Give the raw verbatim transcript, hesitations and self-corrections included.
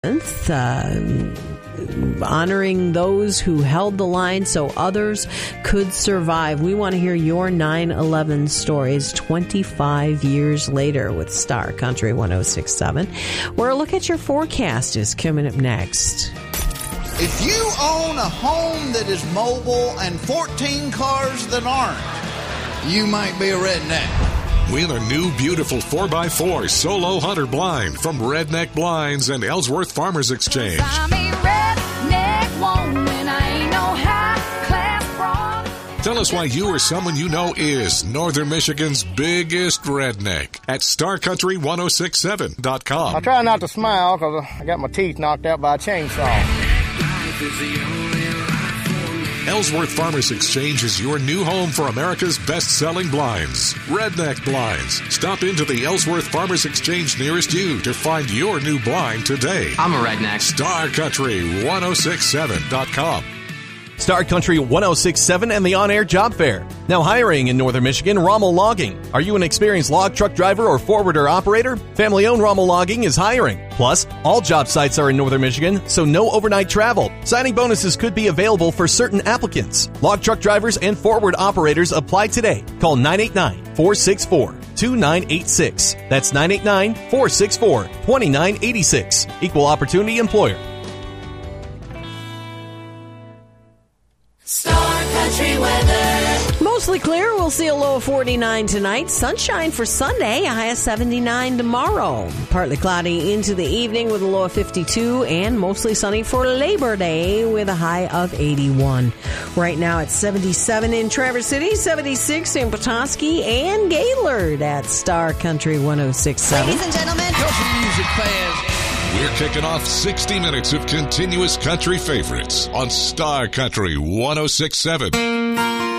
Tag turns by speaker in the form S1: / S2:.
S1: Uh, honoring those who held the line so others could survive. We want to hear your nine eleven stories twenty-five years later with Star Country one oh six point seven, where a look at your forecast is coming up next.
S2: If you own a home that is mobile and fourteen cars that aren't, you might be a redneck.
S3: Win a new, beautiful four by four Solo Hunter blind from Redneck Blinds and Ellsworth Farmers Exchange.
S4: I'm a redneck woman, I ain't no high-class broad.
S3: Tell us why you or someone you know is Northern Michigan's biggest redneck at star country ten sixty-seven dot com.
S5: I try not to smile because I got my teeth knocked out by a chainsaw.
S3: Ellsworth Farmers Exchange is your new home for America's best-selling blinds, Redneck Blinds. Stop into the Ellsworth Farmers Exchange nearest you to find your new blind today.
S6: I'm a redneck.
S3: star country ten sixty-seven dot com.
S7: Star Country ten sixty-seven and the On-Air Job Fair. Now hiring in Northern Michigan, Rommel Logging. Are you an experienced log truck driver or forwarder operator? Family-owned Rommel Logging is hiring. Plus, all job sites are in Northern Michigan, so no overnight travel. Signing bonuses could be available for certain applicants. Log truck drivers and forward operators apply today. Call nine eight nine, four six four, two nine eight six. That's nine eight nine, four six four, two nine eight six. Equal Opportunity Employer.
S4: Star Country weather.
S1: Mostly clear. We'll see a low of forty-nine tonight. Sunshine for Sunday. A high of seventy-nine tomorrow. Partly cloudy into the evening with a low of fifty-two. And mostly sunny for Labor Day with a high of eighty-one. Right now it's seventy-seven in Traverse City, seventy-six in Petoskey, and Gaylord at Star Country ten sixty-seven.
S4: Ladies and gentlemen,
S2: Country music fans.
S3: We're kicking off sixty minutes of continuous country favorites on Star Country ten sixty-seven.